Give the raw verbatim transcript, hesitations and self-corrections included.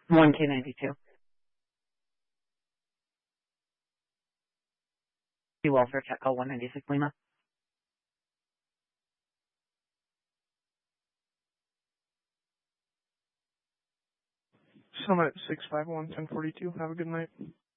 one K ninety-two. Welfare check call one ninety-six Lima. Summit six five one ten forty-two. Have a good night.